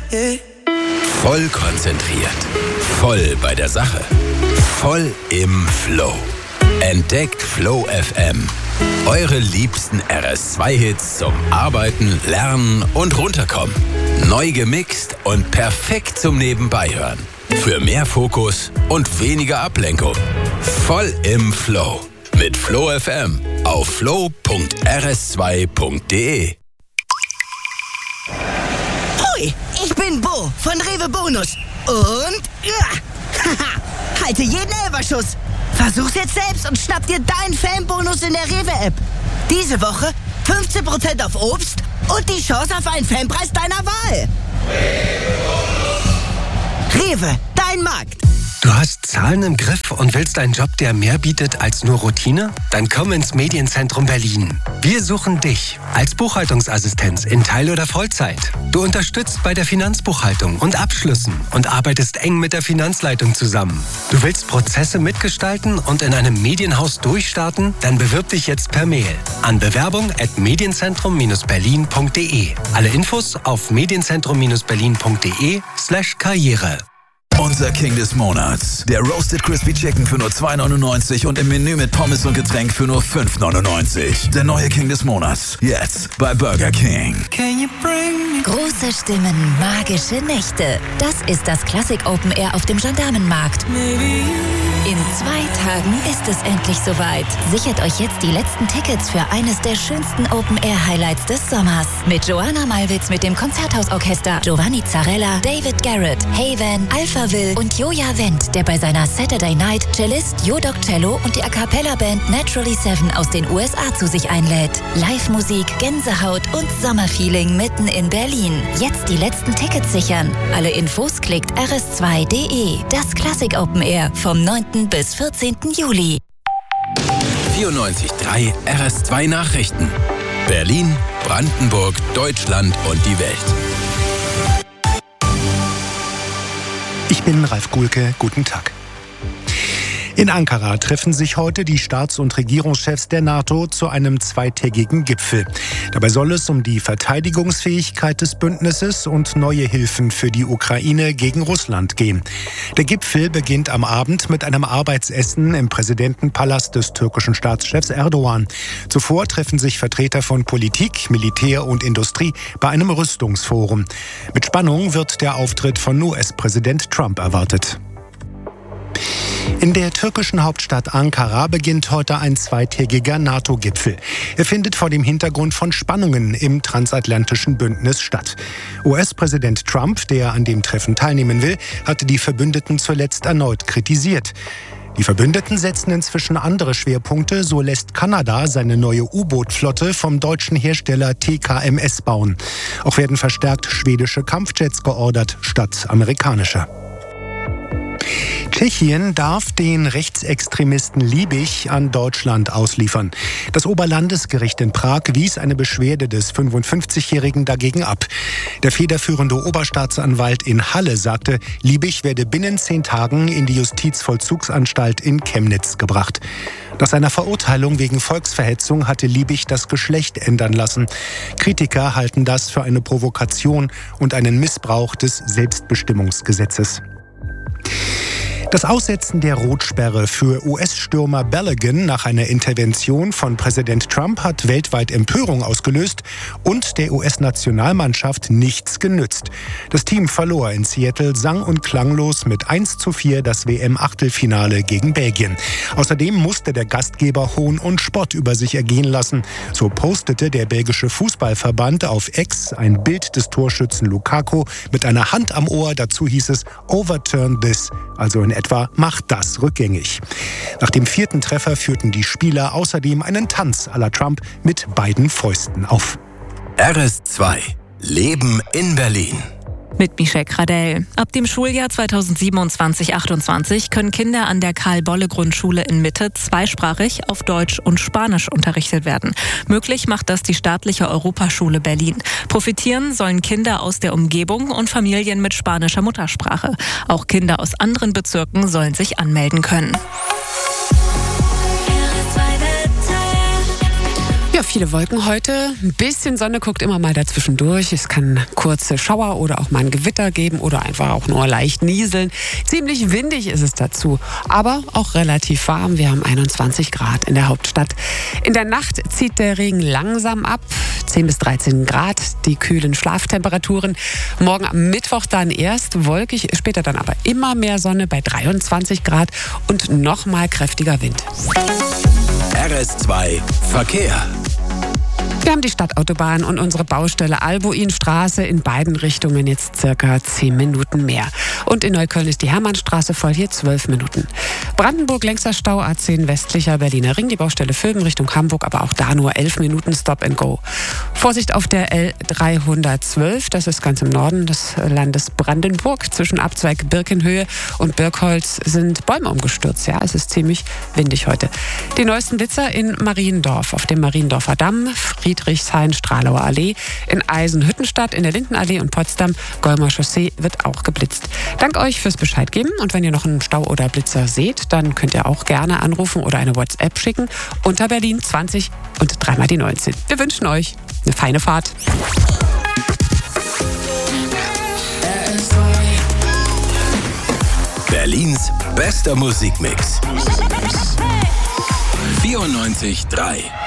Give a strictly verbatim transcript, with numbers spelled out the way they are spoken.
Voll konzentriert. Voll bei der Sache. Voll im Flow. Entdeckt Flow F M. Eure liebsten R S zwei Hits zum Arbeiten, Lernen und Runterkommen. Neu gemixt und perfekt zum Nebenbeihören. Für mehr Fokus und weniger Ablenkung. Voll im Flow. Mit Flow F M auf flow punkt r s zwei punkt d e. Hoi, ich bin Bo von Rewe Bonus. Und ja, halte jeden Elferschuss. Versuch's jetzt selbst und schnapp dir deinen Fanbonus in der Rewe-App. Diese Woche fünfzehn Prozent auf Obst und die Chance auf einen Fanpreis deiner Wahl. Rewe, dein Markt. Du hast Zahlen im Griff und willst einen Job, der mehr bietet als nur Routine? Dann komm ins Medienzentrum Berlin. Wir suchen dich als Buchhaltungsassistenz in Teil- oder Vollzeit. Du unterstützt bei der Finanzbuchhaltung und Abschlüssen und arbeitest eng mit der Finanzleitung zusammen. Du willst Prozesse mitgestalten und in einem Medienhaus durchstarten? Dann bewirb dich jetzt per Mail an bewerbung at medienzentrum berlin punkt de. Alle Infos auf medienzentrum berlin punkt de slash karriere. Unser King des Monats. Der Roasted Crispy Chicken für nur zwei neunundneunzig und im Menü mit Pommes und Getränk für nur fünf neunundneunzig. Der neue King des Monats. Jetzt bei Burger King. Große Stimmen, magische Nächte. Das ist das Classic Open Air auf dem Gendarmenmarkt. In zwei Tagen ist es endlich soweit. Sichert euch jetzt die letzten Tickets für eines der schönsten Open-Air-Highlights des Sommers. Mit Joanna Malwitz mit dem Konzerthausorchester, Giovanni Zarella, David Garrett, Haven, Alpha Will und Joja Wendt, der bei seiner Saturday Night Cellist Jodok Cello und die A Cappella-Band Naturally Seven aus den U S A zu sich einlädt. Live-Musik, Gänsehaut und Sommerfeeling mitten in Berlin. Jetzt die letzten Tickets sichern. Alle Infos klickt r s zwei punkt d e. Das Classic Open Air vom neunten bis vierzehnten Juli. vierundneunzig Komma drei R S zwei Nachrichten. Berlin, Brandenburg, Deutschland und die Welt. Ich bin Ralf Gulke, guten Tag. In Ankara treffen sich heute die Staats- und Regierungschefs der NATO zu einem zweitägigen Gipfel. Dabei soll es um die Verteidigungsfähigkeit des Bündnisses und neue Hilfen für die Ukraine gegen Russland gehen. Der Gipfel beginnt am Abend mit einem Arbeitsessen im Präsidentenpalast des türkischen Staatschefs Erdogan. Zuvor treffen sich Vertreter von Politik, Militär und Industrie bei einem Rüstungsforum. Mit Spannung wird der Auftritt von U S-Präsident Trump erwartet. In der türkischen Hauptstadt Ankara beginnt heute ein zweitägiger NATO-Gipfel. Er findet vor dem Hintergrund von Spannungen im transatlantischen Bündnis statt. U S-Präsident Trump, der an dem Treffen teilnehmen will, hatte die Verbündeten zuletzt erneut kritisiert. Die Verbündeten setzen inzwischen andere Schwerpunkte. So lässt Kanada seine neue U-Boot-Flotte vom deutschen Hersteller T K M S bauen. Auch werden verstärkt schwedische Kampfjets geordert statt amerikanischer. Tschechien darf den Rechtsextremisten Liebig an Deutschland ausliefern. Das Oberlandesgericht in Prag wies eine Beschwerde des fünfundfünfzigjährigen dagegen ab. Der federführende Oberstaatsanwalt in Halle sagte, Liebig werde binnen zehn Tagen in die Justizvollzugsanstalt in Chemnitz gebracht. Nach seiner Verurteilung wegen Volksverhetzung hatte Liebig das Geschlecht ändern lassen. Kritiker halten das für eine Provokation und einen Missbrauch des Selbstbestimmungsgesetzes. Das Aussetzen der Rotsperre für U S-Stürmer Balogun nach einer Intervention von Präsident Trump hat weltweit Empörung ausgelöst und der U S-Nationalmannschaft nichts genützt. Das Team verlor in Seattle sang- und klanglos mit eins zu vier das W M-Achtelfinale gegen Belgien. Außerdem musste der Gastgeber Hohn und Spott über sich ergehen lassen. So postete der belgische Fußballverband auf X ein Bild des Torschützen Lukaku mit einer Hand am Ohr. Dazu hieß es "Overturn this", also in etwa "Macht das rückgängig". Nach dem vierten Treffer führten die Spieler außerdem einen Tanz à la Trump mit beiden Fäusten auf. R S zwei. Leben in Berlin. Mit Michelle Gradell. Ab dem Schuljahr zweitausendsiebenundzwanzig achtundzwanzig können Kinder an der Karl-Bolle-Grundschule in Mitte zweisprachig auf Deutsch und Spanisch unterrichtet werden. Möglich macht das die staatliche Europaschule Berlin. Profitieren sollen Kinder aus der Umgebung und Familien mit spanischer Muttersprache. Auch Kinder aus anderen Bezirken sollen sich anmelden können. Ja, viele Wolken heute. Ein bisschen Sonne guckt immer mal dazwischen durch. Es kann kurze Schauer oder auch mal ein Gewitter geben oder einfach auch nur leicht nieseln. Ziemlich windig ist es dazu, aber auch relativ warm. Wir haben einundzwanzig Grad in der Hauptstadt. In der Nacht zieht der Regen langsam ab. zehn bis dreizehn Grad, die kühlen Schlaftemperaturen. Morgen am Mittwoch dann erst wolkig, später dann aber immer mehr Sonne bei dreiundzwanzig Grad und nochmal kräftiger Wind. R S zwei Verkehr. Wir haben die Stadtautobahn und unsere Baustelle Albuinstraße in beiden Richtungen jetzt circa zehn Minuten mehr. Und in Neukölln ist die Hermannstraße voll, hier zwölf Minuten. Brandenburg-Längster Stau A zehn westlicher Berliner Ring, die Baustelle Vögen Richtung Hamburg, aber auch da nur elf Minuten Stop and Go. Vorsicht auf der L dreihundertzwölf, das ist ganz im Norden des Landes Brandenburg. Zwischen Abzweig Birkenhöhe und Birkholz sind Bäume umgestürzt. Ja, es ist ziemlich windig heute. Die neuesten Blitzer in Mariendorf, auf dem Mariendorfer Damm, Friedrichshain, Stralauer Allee, in Eisenhüttenstadt, in der Lindenallee und Potsdam, Golmer Chaussee wird auch geblitzt. Dank euch fürs Bescheid geben und wenn ihr noch einen Stau oder Blitzer seht, dann könnt ihr auch gerne anrufen oder eine WhatsApp schicken unter Berlin zwanzig und dreimal die neunzehn. Wir wünschen euch eine feine Fahrt. Berlins bester Musikmix. vierundneunzig Komma drei